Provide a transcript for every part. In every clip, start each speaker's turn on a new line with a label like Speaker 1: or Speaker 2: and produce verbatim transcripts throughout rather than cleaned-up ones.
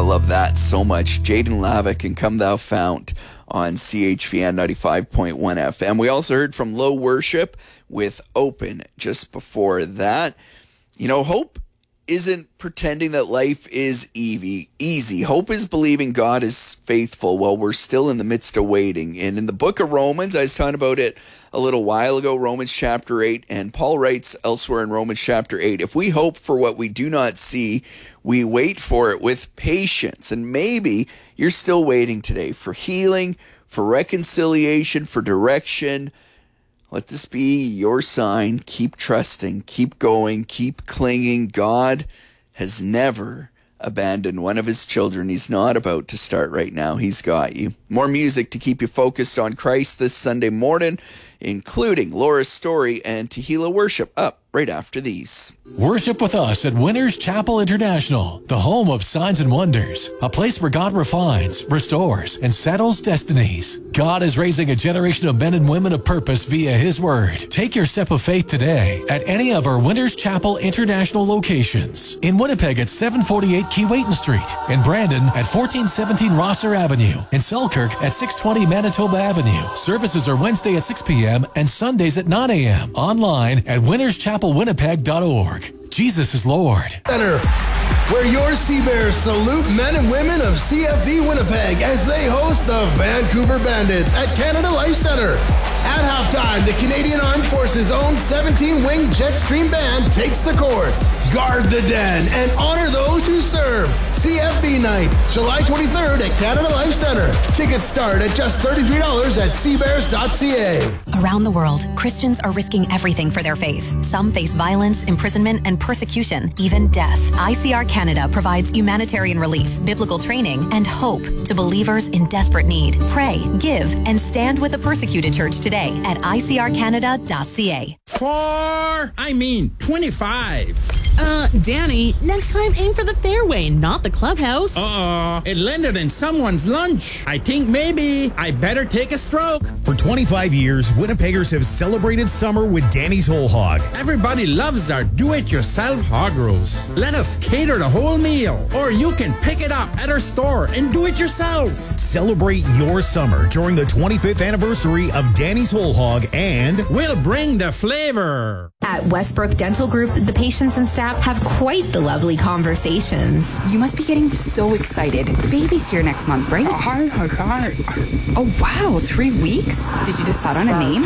Speaker 1: love that so much. Jaden Lavick and Come Thou Fount on C H V N ninety-five point one F M. We also heard from Low Worship with Open just before that. You know, hope isn't pretending that life is easy. Easy. Hope is believing God is faithful while we're still in the midst of waiting. And in the book of Romans, I was talking about it a little while ago, Romans chapter eight, and Paul writes elsewhere in Romans chapter eight, if we hope for what we do not see, we wait for it with patience. And maybe you're still waiting today for healing, for reconciliation, for direction. Let this be your sign. Keep trusting, keep going, keep clinging. God has never abandoned one of his children. He's not about to start right now. He's got you. More music to keep you focused on Christ this Sunday morning, including Laura's Story and Tehillah Worship up right after these.
Speaker 2: Worship with us at Winners Chapel International, the home of signs and wonders, a place where God refines, restores, and settles destinies. God is raising a generation of men and women of purpose via his word. Take your step of faith today at any of our Winners Chapel International locations. In Winnipeg at seven forty-eight Keewatin Street, in Brandon at fourteen seventeen Rosser Avenue, in Selkirk at six twenty Manitoba Avenue. Services are Wednesday at six p.m. and Sundays at nine a.m. Online at winners chapel winnipeg dot org. Jesus is Lord.
Speaker 3: Center, where your Sea Bears salute men and women of C F B Winnipeg as they host the Vancouver Bandits at Canada Life Center. At halftime, the Canadian Armed Forces' own seventeen-wing Jetstream Band takes the court. Guard the den and honor those who serve. C F B Night, July twenty-third at Canada Life Center. Tickets start at just thirty-three dollars at sea bears dot c a.
Speaker 4: Around the world, Christians are risking everything for their faith. Some face violence, imprisonment, and persecution, even death. I C R Canada provides humanitarian relief, biblical training, and hope to believers in desperate need. Pray, give, and stand with the persecuted church today at i c r canada dot c a.
Speaker 5: Four, I mean twenty-five.
Speaker 6: Uh, Danny, next time aim for the fairway, not the clubhouse.
Speaker 5: Uh-oh, it landed in someone's lunch. I think maybe I better take a stroke.
Speaker 7: For twenty-five years, Winnipeggers have celebrated summer with Danny's Whole Hog.
Speaker 5: Everybody loves our do-it-yourself hog roast. Let us cater the whole meal, or you can pick it up at our store and do it yourself.
Speaker 7: Celebrate your summer during the twenty-fifth anniversary of Danny's Whole Hog, and
Speaker 5: we'll bring the flavor.
Speaker 8: At Westbrook Dental Group, the patients and staff have quite the lovely conversations.
Speaker 9: You must be getting so excited. Baby's here next month, right?
Speaker 10: Hi, hi, hi.
Speaker 9: Oh, wow, three weeks? Did you decide on a name?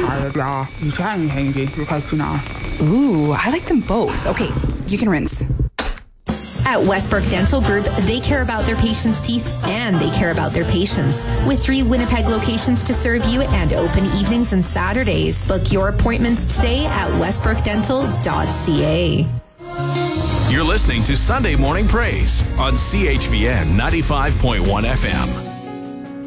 Speaker 9: Ooh, I like them both. Okay, you can rinse.
Speaker 8: At Westbrook Dental Group, they care about their patients' teeth and they care about their patients. With three Winnipeg locations to serve you and open evenings and Saturdays. Book your appointments today at westbrook dental dot c a.
Speaker 11: You're listening to Sunday Morning Praise on C H V N ninety-five point one F M.